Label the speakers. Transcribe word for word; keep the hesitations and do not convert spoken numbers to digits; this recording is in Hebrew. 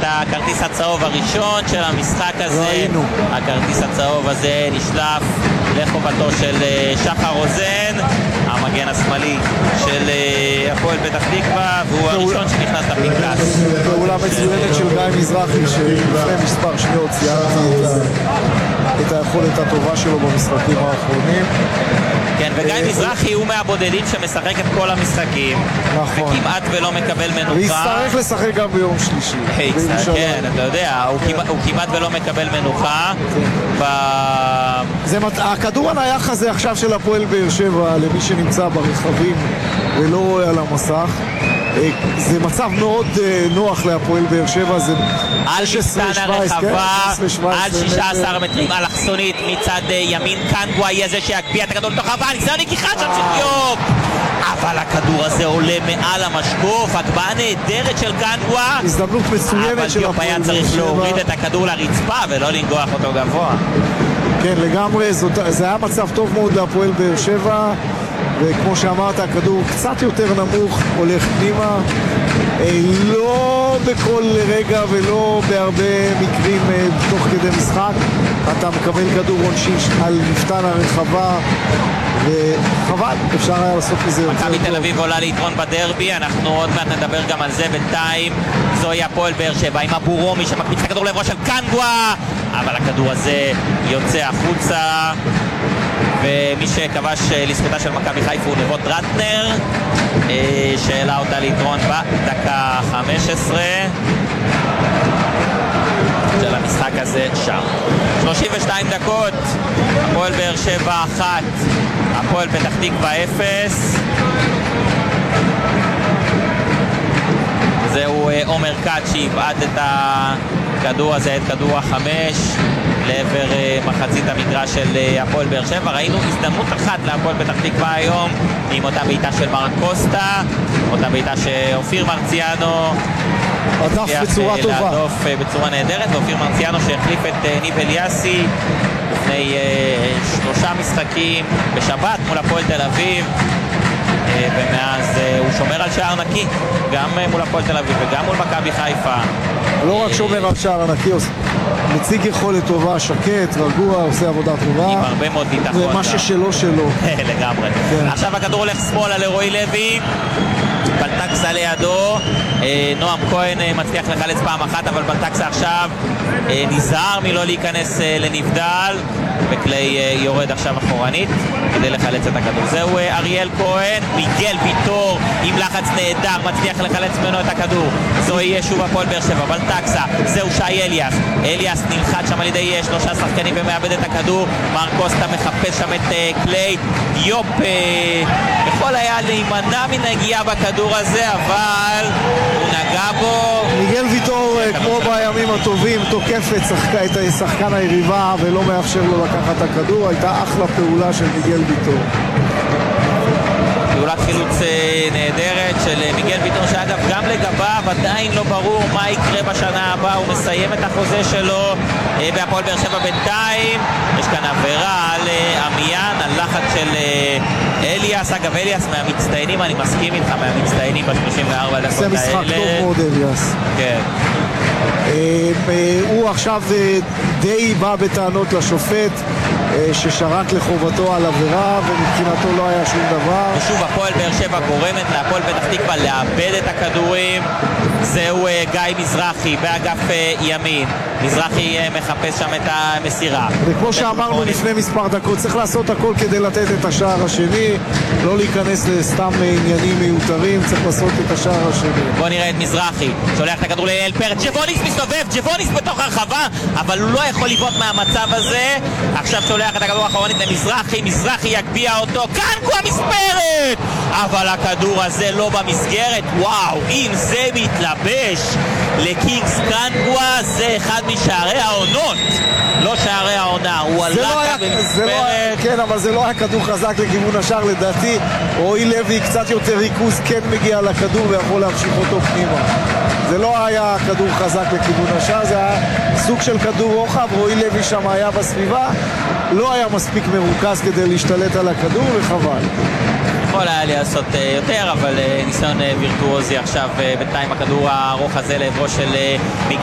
Speaker 1: הכרטיס הצהוב הראשון של המשחק הזה.
Speaker 2: ראינו.
Speaker 1: הכרטיס הצהוב הזה נשלף לחובתו של שחר רוזן, המגן השמאלי של הפועל פתח תקווה, והוא הראשון שנכנס לפנקס.
Speaker 2: פעולה מצוינת של גיא מזרחי, שלפני מספר שניות ציינתי את היכולת הטובה שלו במשחקים האחרונים.
Speaker 1: כן, וגיא מזרחי הוא מהבודדים שמשחק את כל המשחקים,
Speaker 2: נכון,
Speaker 1: וכמעט ולא מקבל מנוחה.
Speaker 2: ויצטרך לשחק גם ביום שלישי.
Speaker 1: כן, אתה יודע, הוא כמעט ולא מקבל מנוחה.
Speaker 2: הכדור הנייח הזה עכשיו של הפועל באר שבע, למי שנמצא ברכבים ולא רואה על המסך, זה מצב מאוד נוח להפועל באר שבע. זה
Speaker 1: על מסתן הרחבה, על שישה עשר מטרים, אלכסונית מצד ימין, קנגווה יהיה זה שיגביה את הכדור לתוך הבא, ניסיון נגיחה שם של דיוק, אבל הכדור הזה עולה מעל המשקוף. הגבהה נהדרת של קנגווה,
Speaker 2: הזדמנות מצוינת של הפועל באר שבע. אבל דיוק היה צריך להוריד את הכדור לרצפה ולא לנגוח אותו גבוה. כן, לגמרי, זה היה מצב טוב מאוד להפועל באר שבע, וכמו שאמרת, הכדור קצת יותר נמוך, הולך פנימה, לא בכל רגע ולא בהרבה מקרים תוך כדי משחק אתה מקבל כדור עונשין על מפתן הרחבה, וחבל, אפשר היה לעשות מזה יותר טוב.
Speaker 1: מכבי תל אביב עולה ליתרון בדרבי, אנחנו עוד מעט נדבר גם על זה. בינתיים זוהי הפועל באר שבע עם אבו רומי שמקפיץ את הכדור לעברו של קנגווה, אבל הכדור הזה יוצא החוצה, ומי שכבש לזכותה של מכבי חיפה הוא נבות רטנר, שאלה אותה ליתרון בדקה חמש עשרה של המשחק הזה שם. שלושים ושתיים דקות, הפועל באר שבע אחת, הפועל פתח תקווה אפס. זהו עומר קאט שיבעט את הכדור הזה, את כדור החמש, לעבר מחצית המגרש של הפועל באר שבע. ראינו הזדמנות אחת להפועל פתח תקווה היום עם אותה בעיטה של מרק קוסטה, אותה בעיטה שאופיר מרציאנו
Speaker 2: עדף בצורה טובה,
Speaker 1: להדוף בצורה נהדרת, ואופיר מרציאנו שהחליף את ניב אליאסי לפני שלושה משחקים בשבת מול הפועל תל אביב, ומאז הוא שומר על שער נקי גם מול הפועל תל אביב וגם מול מכבי חיפה.
Speaker 2: לא רק שומר על שער נקי, מציג יכולת טובה, שקט, רגוע, עושה עבודה טובה
Speaker 1: עם הרבה מאוד ביטחון,
Speaker 2: זה משהו שלו שלו
Speaker 1: לגמרי. עכשיו הכדור הולך שמאלה לרועי לוי, בלטקסה לידו, נועם כהן מצליח לחלץ פעם אחת, אבל בלטקסה עכשיו נזהר מלא להיכנס לנבדל, וקלי יורד עכשיו אחורנית כדי לחלץ את הכדור. זהו אריאל כהן, מיגל ויטור עם לחץ נהדר מצליח לחלץ ממנו את הכדור. זו יהיה שוב הפועל באר שבע, בלטקסה, זהו שי אליאס, אליאס נלחץ שם על ידי שלושה שחקנים ומאבד את הכדור. מרק קוסטה מחפש שם את קליי, דיופ יכול היה להימנע מנגיעה בכדור הזה, אבל הוא נגע בו.
Speaker 2: מיגל ויטור כמו בימים הטובים תוקף את שחקן היריבה ולא מאפשר לו לקחת את הכדור. הייתה אחלה פעולה של מיגל ויטור,
Speaker 1: פעולת חילוץ נהדרת של מיגל ויטור, שאגב גם לגביו עדיין לא ברור מה יקרה בשנה הבאה. הוא מסיים את החוזה שלו בהפועל באר שבע. בינתיים יש כאן עבירה על עמיין, על לחץ של אליאס. אגב אליאס מהמצטיינים, אני מסכים איתך, מהמצטיינים ב-שלושים וארבע דקות האלה.
Speaker 2: זה משחק טוב מאוד אליאס.
Speaker 1: כן,
Speaker 2: הוא עכשיו די בא בטענות לשופט ששרק לחובתו על עבירה, ומבחינתו לא היה שום דבר.
Speaker 1: ושוב הפועל באר שבע גורמת להפועל פתח תקווה לאבד את הכדורים. זהו גיא מזרחי באגף ימין, מזרחי מחפש שם את המסירה,
Speaker 2: וכמו שאמרנו לפני מספר דקות, צריך לעשות הכל כדי לתת את השער השני, לא להיכנס לסתם עניינים מיותרים, צריך לעשות את השער השני.
Speaker 1: בוא נראה את מזרחי שולח את הכדור לאל פרץ, ג'בוניס מסתובב, ג'בוניס בתוך הרחבה, אבל הוא לא יכול לבעוט מהמצב הזה. עכשיו שולח את הכדור האחרונית למזרחי, מזרחי יגביה אותו, קנגווה מספרת, אבל הכדור הזה לא במסגרת. וואו, אם זה מתלבש לקינגס קנגווה, זה אחד משערי העונות, לא שערי העונה. הוא עלה כאן במספרת.
Speaker 2: כן, אבל זה לא היה כדור חזק לכיוון השער לדעתי. רועי לוי קצת יותר ריכוז, כן מגיע לכדור ויכול להמשיך אותו פנימה. זה לא היה כדור חזק לכיוון השער, זה היה סוג של כדור רוחב. רועי לוי שם היה בסביבה, לא היה מספיק מרוכז כדי להשתלט על הכדור, וחבל.
Speaker 1: יכול היה לעשות יותר, אבל ניסיון וירטואוזי עכשיו. בינתיים הכדור הארוך הזה לעברו של מיגל